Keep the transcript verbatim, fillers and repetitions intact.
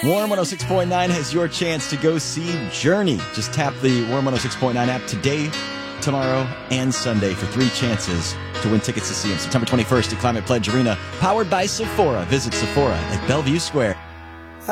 Warm one oh six point nine has your chance to go see Journey. Just tap the Warm one oh six point nine app today, tomorrow, and Sunday for three chances to win tickets to see him. September twenty-first at Climate Pledge Arena, powered by Sephora. Visit Sephora at Bellevue Square.